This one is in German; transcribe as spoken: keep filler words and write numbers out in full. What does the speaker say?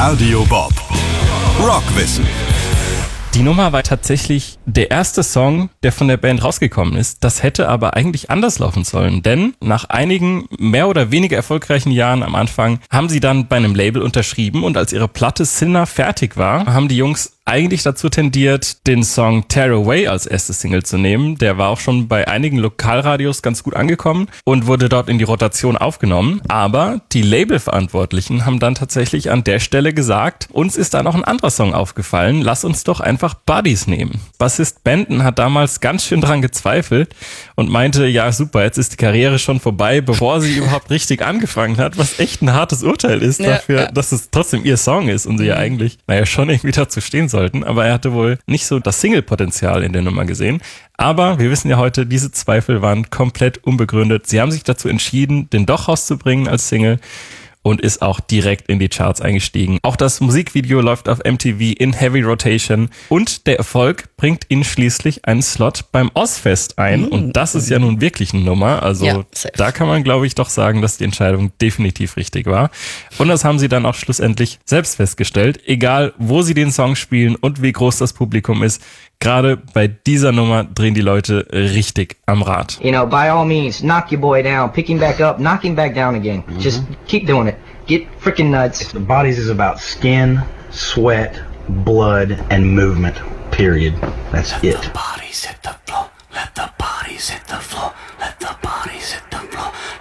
Radio Bob. Rockwissen. Die Nummer war tatsächlich der erste Song, der von der Band rausgekommen ist. Das hätte aber eigentlich anders laufen sollen, denn nach einigen mehr oder weniger erfolgreichen Jahren am Anfang haben sie dann bei einem Label unterschrieben und als ihre Platte Sinner fertig war, haben die Jungs eigentlich dazu tendiert, den Song Tear Away als erste Single zu nehmen. Der war auch schon bei einigen Lokalradios ganz gut angekommen und wurde dort in die Rotation aufgenommen. Aber die Labelverantwortlichen haben dann tatsächlich an der Stelle gesagt, uns ist da noch ein anderer Song aufgefallen, lass uns doch einfach Buddies nehmen. Bassist Benton hat damals ganz schön dran gezweifelt und meinte, ja super, jetzt ist die Karriere schon vorbei, bevor sie überhaupt richtig angefangen hat, was echt ein hartes Urteil ist ja, dafür, ja. dass es trotzdem ihr Song ist und sie ja eigentlich, naja, schon irgendwie dazu stehen sollten, aber er hatte wohl nicht so das Single-Potenzial in der Nummer gesehen. Aber wir wissen ja heute, diese Zweifel waren komplett unbegründet. Sie haben sich dazu entschieden, den doch rauszubringen als Single und ist auch direkt in die Charts eingestiegen. Auch das Musikvideo läuft auf M T V in Heavy Rotation und der Erfolg bringt ihnen schließlich einen Slot beim Ozzfest ein mm. und das ist ja nun wirklich eine Nummer. Also ja, da kann man, glaube ich, doch sagen, dass die Entscheidung definitiv richtig war. Und das haben sie dann auch schlussendlich selbst festgestellt. Egal, wo sie den Song spielen und wie groß das Publikum ist, gerade bei dieser Nummer drehen die Leute richtig am Rad. You know, by all means, knock your boy down, pick him back up, knock him back down again. Mm-hmm. Just keep doing it. Get freaking nuts. The Bodies is about skin, sweat, blood, and movement. Period. That's it. Let the bodies hit the floor. Let the bodies hit the floor.